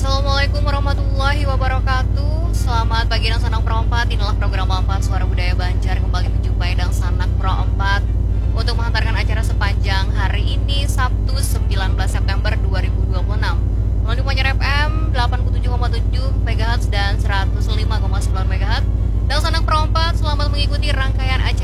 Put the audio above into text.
Assalamualaikum warahmatullahi wabarakatuh. Selamat pagi dan Sanak Pro 4. Inilah program 4 Suara Budaya Banjar kembali menjumpai dan Sanak Pro 4 untuk menghantarkan acara sepanjang hari ini Sabtu 19 September 2026 melalui Penyiar FM 87,7 MHz dan 105,9 MHz. Dan Sanak Pro 4 selamat mengikuti rangkaian acara